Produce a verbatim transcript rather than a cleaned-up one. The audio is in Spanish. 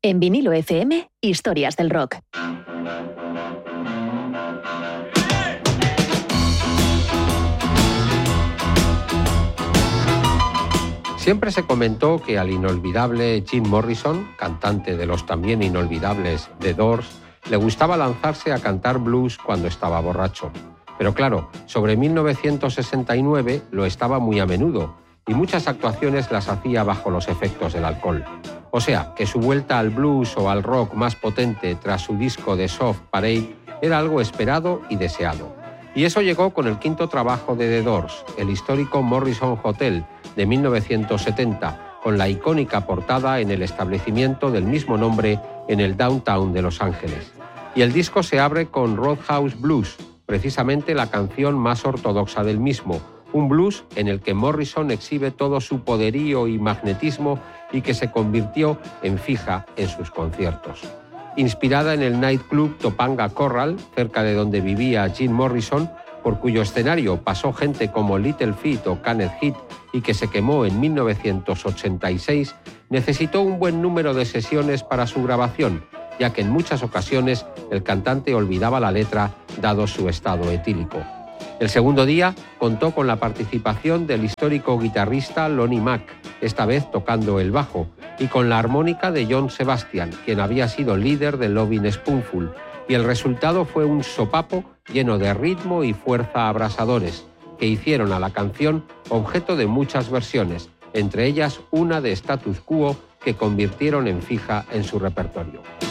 En Vinilo F M, historias del rock. Siempre se comentó que al inolvidable Jim Morrison, cantante de los también inolvidables The Doors, le gustaba lanzarse a cantar blues cuando estaba borracho. Pero claro, sobre mil novecientos sesenta y nueve lo estaba muy a menudo y muchas actuaciones las hacía bajo los efectos del alcohol. O sea, que su vuelta al blues o al rock más potente tras su disco de Soft Parade era algo esperado y deseado. Y eso llegó con el quinto trabajo de The Doors, el histórico Morrison Hotel, de mil novecientos setenta, con la icónica portada en el establecimiento del mismo nombre en el downtown de Los Ángeles. Y el disco se abre con Roadhouse Blues, precisamente la canción más ortodoxa del mismo, un blues en el que Morrison exhibe todo su poderío y magnetismo y que se convirtió en fija en sus conciertos. Inspirada en el nightclub Topanga Corral, cerca de donde vivía Jim Morrison, por cuyo escenario pasó gente como Little Feat o Kenneth Heat y que se quemó en mil novecientos ochenta y seis, necesitó un buen número de sesiones para su grabación, ya que en muchas ocasiones el cantante olvidaba la letra dado su estado etílico. El segundo día contó con la participación del histórico guitarrista Lonnie Mack, esta vez tocando el bajo, y con la armónica de John Sebastian, quien había sido líder de Lovin' Spoonful, y el resultado fue un sopapo lleno de ritmo y fuerza abrasadores, que hicieron a la canción objeto de muchas versiones, entre ellas una de Status Quo que convirtieron en fija en su repertorio.